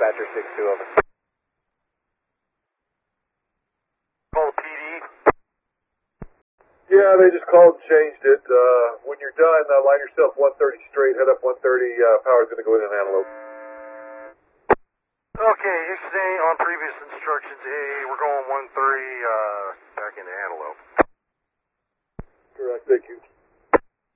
dispatcher 6-2, over. Call PD. Yeah, they just called and changed it. When you're done, line yourself 130 straight, head up 130, power's going to go in Antelope. Okay, Ixnay on previous instructions. Hey, we're going 130 back into Antelope. Correct, thank you.